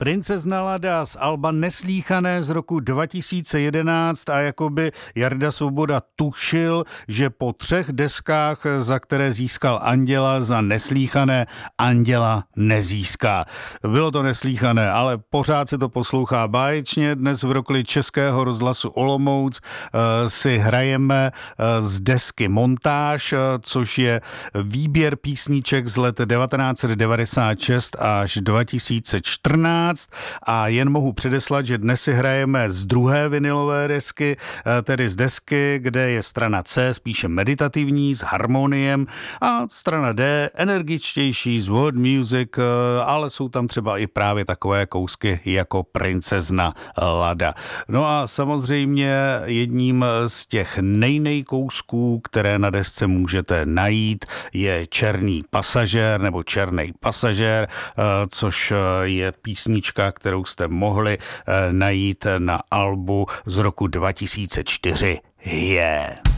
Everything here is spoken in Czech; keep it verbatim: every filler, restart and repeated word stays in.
Princezna Lada z alba Neslíchané z roku dva tisíce jedenáct a jakoby Jarda Svoboda tušil, že po třech deskách, za které získal Anděla, za Neslíchané Anděla nezíská. Bylo to neslíchané, ale pořád se to poslouchá báječně. Dnes v rokli Českého rozhlasu Olomouc uh, si hrajeme uh, z desky Montáž, uh, což je výběr písniček z let devatenáct set devadesát šest až dva tisíce čtrnáct. A jen mohu předeslat, že dnes si hrajeme z druhé vinylové desky, tedy z desky, kde je strana C spíše meditativní s harmoniem a strana D energičtější z world music, ale jsou tam třeba i právě takové kousky jako Princezna Lada. No a samozřejmě jedním z těch nejnej kousků, které na desce můžete najít, je Černý pasažér nebo Černej pasažér, což je písnička, kterou jste mohli najít na albu z roku dva tisíce čtyři. Je. Yeah.